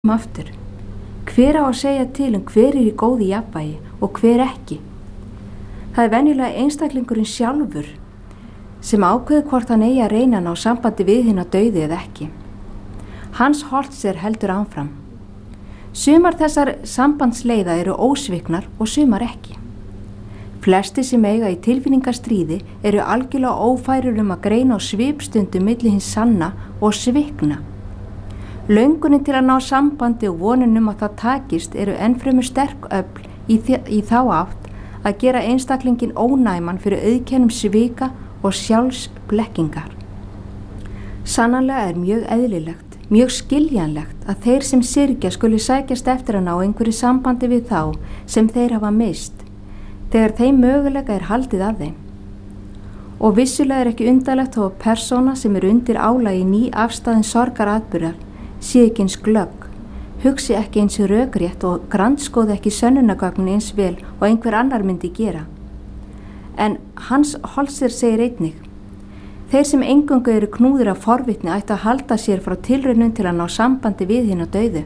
aftur. Hver á að segja til hver í góðu jafnvægi og hver ekki? Það venjulega einstaklingurinn sjálfur sem ákveður hvort hann eigi að reyna að ná sambandi við hina dauðu eða ekki. Hans Holzer heldur áfram. Sumar þessar sambandsleiða eru ósviknar og sumar ekki. Flesti sem eiga í tilfinningastríði eru algjörlega ófærir að greina á svipstundum milli hins sanna og svikna. Löngunin til að ná sambandi og vonin að það takist eru ennfremur sterk öfl í þá átt að gera einstaklingin ónæman fyrir auðkennum svika og sjálfsblekkingar. Sannarlega er mjög eðlilegt, mjög skiljanlegt að þeir sem syrgja skuli sækjast eftir að ná einhverju sambandi við þá sem þeir hafa mist, þegar þeim mögulega er haldið af þeim. Og vissulega er ekki undarlegt þó að persóna sem er undir álagi ný afstæðin sorgaratburðar sé ekki eins glögg, hugsi ekki eins rökrétt og grandskoði ekki sönnunargögnin eins vel og einhver annar myndi gera. En Hans Holzer segir einnig, þeir sem eingöngu eru knúðir af forvitni ættu að halda sér frá tilraunum til að ná sambandi við hina dauðu.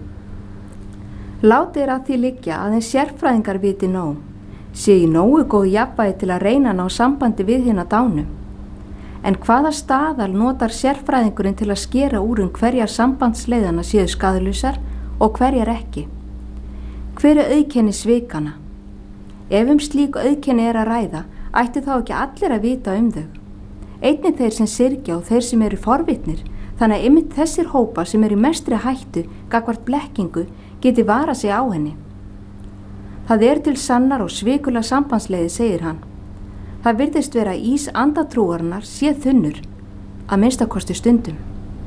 Látið er að því liggja að þeim sérfræðingar viti nóg, sé í nógu góð jafnvægi til að reyna að ná sambandi við hina dánu. En hvaða staðal notar sérfræðingurinn til að skera úr hverjar sambandsleiðana séu skaðlausar og hverjar ekki? Hver er auðkenni svikana? Ef slík auðkenni er að ræða, ætti þá ekki allir að vita þau. Einnig þeir sem syrgja og þeir sem eru forvitnir, þannig að einmitt þessir hópar sem eru í mestri hættu gagnvart blekkingu geti varað sig á henni. Það er til sannar og svikulega sambandsleiði, segir hann. Það virðist vera ís andatrúarinnar sé þunnur, að minnstakosti stundum.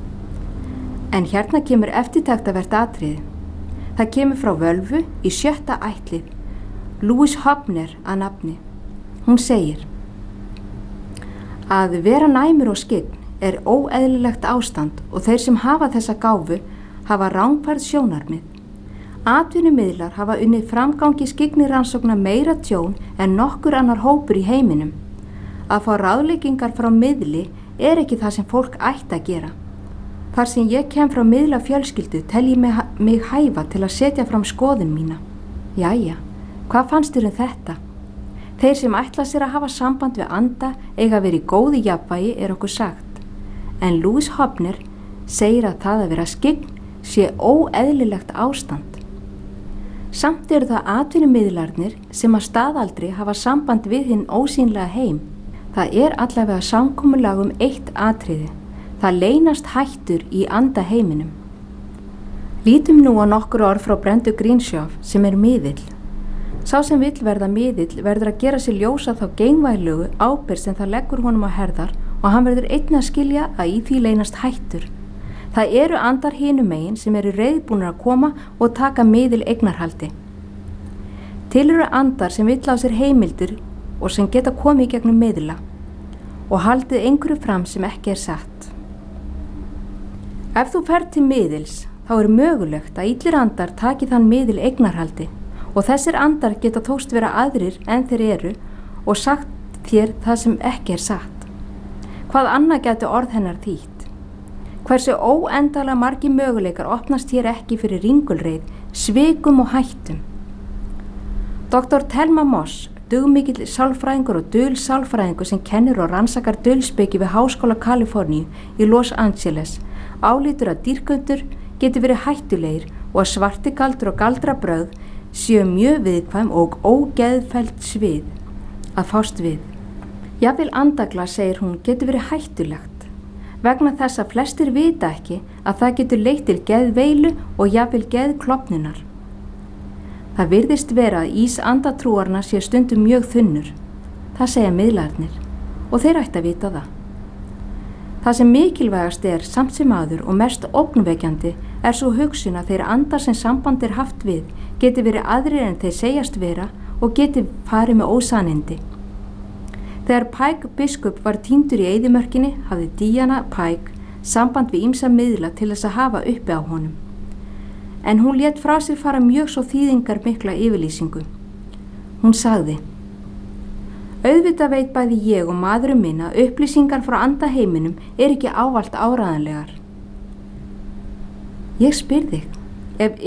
En hérna kemur eftirtektavert atriði. Það kemur frá völvu í 7. ættlið, Louise Hobner að nafni. Hún segir, að vera næmur og skyggn er óeðlilegt ástand og þeir sem hafa þessa gáfu hafa rangfærð sjónarmið. Atvinnumiðlar hafa unnið framgangi skyggnirannsókna meira tjón en nokkur annar hópur í heiminum. Að fá ráðleggingar frá miðli er ekki það sem fólk ætti að gera. Þar sem ég kem frá miðla fjölskyldu tel ég mig hæfa til að setja fram skoðun mína. Jæja, hvað fannst þér þetta? Þeir sem ætla sér að hafa samband við anda eiga verið í góðu jafnvægi er okkur sagt. En Louise Hobner segir að það að vera skyggn sé óeðlilegt ástand. Samt eru það atvinnumiðlarnir sem að staðaldri hafa samband við hinn ósýnlega heim. Það er allavega samkomulag eitt atriði. Það leynast hættur í andaheiminum. Lítum nú á nokkur orð frá Brendu Greenshof sem er miðill. Sá sem vill verða miðill verður að gera sér ljósa þá gegnvægilegu ábyrgð sem það leggur honum á herðar og hann verður einnig að skilja að í því leynast hættur. Það eru andar hinum megin sem eru reiðbúnir að koma og taka miðil eignarhaldi. Til eru andar sem vill á sér heimildir og sem geta komið í gegnum miðla og haldið einhverju fram sem ekki er satt. Ef þú ferð til miðils, þá er mögulegt að illir andar taki þann miðil eignarhaldi og þessir andar geta þóst vera aðrir en þeir eru og sagt þér það sem ekki er satt. Hvað annað gæti orð hennar þýtt? Hversu óendalega margir möguleikar opnast hér ekki fyrir ringulreið, svikum og hættum. Dr. Thelma Moss, dugmikill sálfræðingur og dulsálfræðingur sem kennir og rannsakar dulspeki við Háskóla Kaliforníu í Los Angeles, álítur að dýrköndur geti verið hættulegir og að svartigaldur og galdrabrögð séu mjög viðkvæm og ógeðfellt svið að fást við. Jafnvel andagla, segir hún, geti verið hættulegt. Vegna þess að flestir vita ekki að það getur leitt til geðveilu og jafnvel geðklofnunar. Það virðist vera að ís andatrúarna sé stundum mjög þunnur. Það segja miðlarnir og þeir ætti að vita það. Það sem mikilvægast er samt sem áður og mest ógnvekjandi er svo hugsun að þeir andar sem samband er haft við geti verið aðrir en þeir segjast vera og geti farið með ósannindi. Þegar Pike biskup var týndur í eyðimörkinni hafði Diana Pike samband við ýmsa miðla til þess að hafa uppi á honum. En hún lét frá sér fara mjög svo þýðingar mikla yfirlýsingu. Hún sagði, auðvitað veit bæði ég og maðurinn minn að upplýsingar frá andaheiminum er ekki ávallt áræðanlegar. Ég spyr þig, Ef